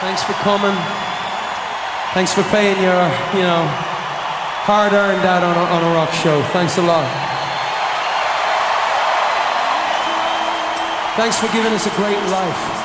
Thanks for coming. Thanks for paying your, hard-earned that on a rock show. Thanks a lot. Thanks for giving us a great life.